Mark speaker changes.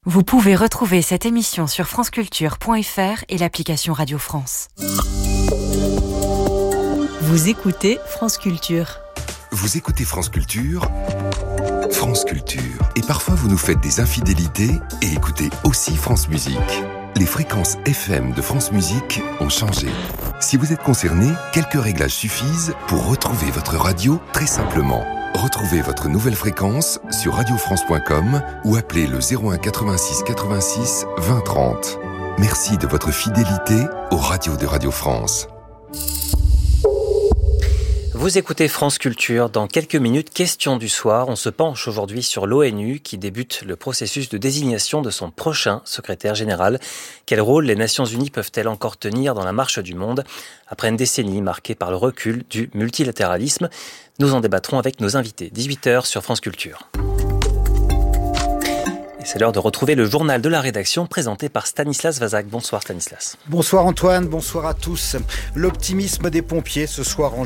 Speaker 1: Vous pouvez retrouver cette émission sur franceculture.fr et l'application Radio France.
Speaker 2: Vous écoutez France Culture.
Speaker 3: Vous écoutez France Culture, France Culture. Et parfois vous nous faites des infidélités et écoutez aussi France Musique. Les fréquences FM de France Musique ont changé. Si vous êtes concerné, quelques réglages suffisent pour retrouver votre radio très simplement. Retrouvez votre nouvelle fréquence sur radiofrance.com ou appelez le 01 86 86 20 30. Merci de votre fidélité aux radios de Radio France.
Speaker 4: Vous écoutez France Culture. Dans quelques minutes, question du soir. On se penche aujourd'hui sur l'ONU qui débute le processus de désignation de son prochain secrétaire général. Quel rôle les Nations Unies peuvent-elles encore tenir dans la marche du monde après une décennie marquée par le recul du multilatéralisme? Nous en débattrons avec nos invités. 18h sur France Culture. C'est l'heure de retrouver le journal de la rédaction présenté par Stanislas Vazak. Bonsoir Stanislas.
Speaker 5: Bonsoir Antoine, bonsoir à tous. L'optimisme des pompiers ce soir en